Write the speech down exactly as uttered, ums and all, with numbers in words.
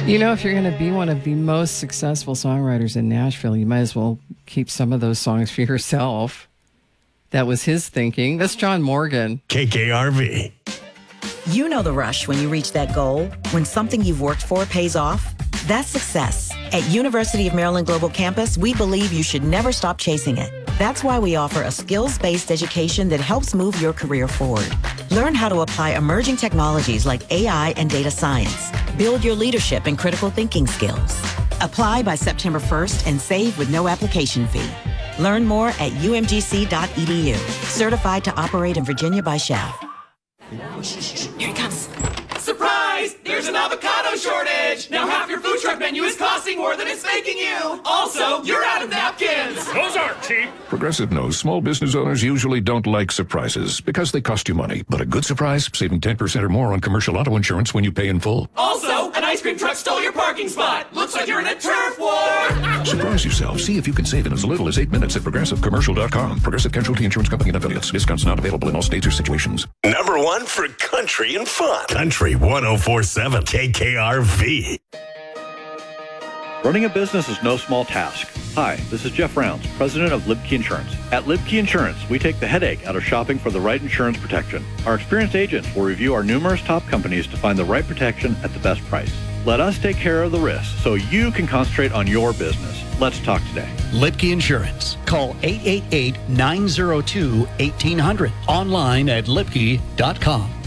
You know, if you're going to be one of the most successful songwriters in Nashville, you might as well keep some of those songs for yourself. That was his thinking. That's John Morgan. K K R V. You know the rush when you reach that goal, when something you've worked for pays off. That's success. At University of Maryland Global Campus, we believe you should never stop chasing it. That's why we offer a skills-based education that helps move your career forward. Learn how to apply emerging technologies like A I and data science. Build your leadership and critical thinking skills. Apply by September first and save with no application fee. Learn more at U M G C dot E D U. Certified to operate in Virginia by S H A V. Here he comes. Surprise! There's an avocado shortage! Now half your food truck menu is costing more than it's making you! Also, you're out of napkins! Those aren't cheap! Progressive knows small business owners usually don't like surprises because they cost you money. But a good surprise, saving ten percent or more on commercial auto insurance when you pay in full. Also, an ice cream truck stole your parking spot! Looks like you're in a turf war! Surprise yourself. See if you can save in as little as eight minutes at Progressive Commercial dot com. Progressive Casualty Insurance Company and affiliates. Discounts not available in all states or situations. Number one for country and fun. Country one oh four point seven K K R V. Running a business is no small task. Hi, this is Jeff Rounds, president of Libke Insurance. At Libke Insurance, we take the headache out of shopping for the right insurance protection. Our experienced agents will review our numerous top companies to find the right protection at the best price. Let us take care of the rest so you can concentrate on your business. Let's talk today. Libke Insurance. Call eight eight eight, nine zero two, one eight zero zero. Online at Libke dot com.